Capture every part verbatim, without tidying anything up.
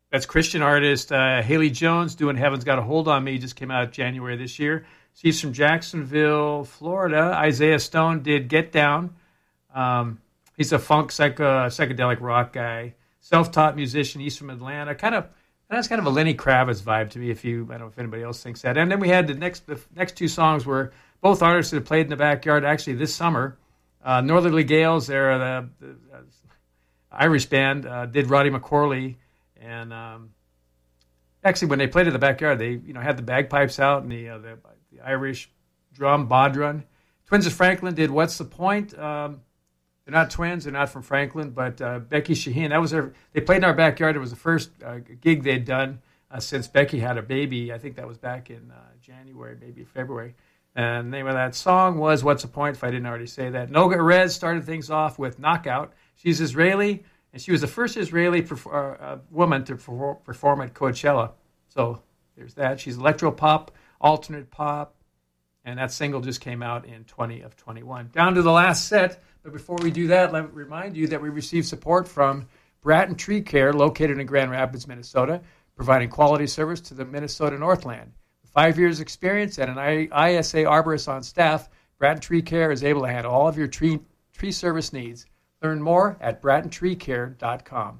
That's Christian artist uh, Haley Jones doing Heaven's Got a Hold on Me. Just came out January this year. She's from Jacksonville, Florida. Isaiah Stone did Get Down. Um, he's a funk psycho, psychedelic rock guy. Self-taught musician. He's from Atlanta. Kind of, that's kind of a Lenny Kravitz vibe to me. If you, I don't know if anybody else thinks that. And then we had the next, the next two songs were both artists that played in the backyard actually this summer. Uh, Northerly Gales, they're the, the uh, Irish band, uh, did Roddy McCorley. And um, actually, when they played in the backyard, they you know had the bagpipes out and the uh, the, the Irish drum, bodhrán. Twins of Franklin did What's the Point? Um, they're not twins. They're not from Franklin, but uh, Becky Shaheen. That was their. They played in our backyard. It was the first uh, gig they'd done uh, since Becky had a baby. I think that was back in uh, January, maybe February. And the name of that song was What's the Point? If I didn't already say that. Noga Erez started things off with Knockout. She's Israeli. And she was the first Israeli perfor- uh, woman to perfor- perform at Coachella. So there's that. She's electro-pop, alternate pop, and that single just came out in twenty of twenty-one. Down to the last set, but before we do that, let me remind you that we received support from Bratton Tree Care, located in Grand Rapids, Minnesota, providing quality service to the Minnesota Northland. With five years' experience and an I S A arborist on staff, Bratton Tree Care is able to handle all of your tree, tree service needs. Learn more at bratton tree care dot com.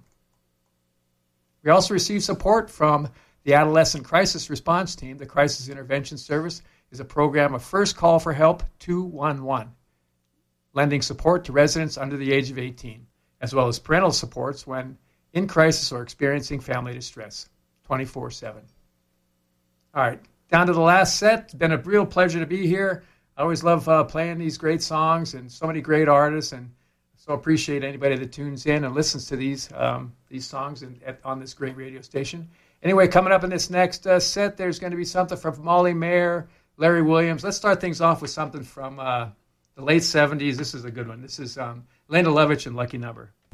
We also received support from the Adolescent Crisis Response Team. The Crisis Intervention Service is a program of First Call for Help two one one, lending support to residents under the age of eighteen, as well as parental supports when in crisis or experiencing family distress, twenty-four seven. All right, down to the last set. It's been a real pleasure to be here. I always love uh, playing these great songs and so many great artists, and so appreciate anybody that tunes in and listens to these um, these songs and, at, on this great radio station. Anyway, coming up in this next uh, set, there's going to be something from Molly Mayer, Larry Williams. Let's start things off with something from uh, the late seventies. This is a good one. This is um, Lena Lovitch and Lucky Number.